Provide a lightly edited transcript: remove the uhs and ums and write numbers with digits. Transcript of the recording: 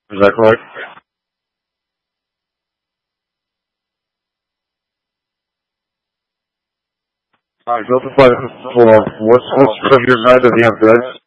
Is that correct? Alright, go to 5 for what's of your night of the ambulance?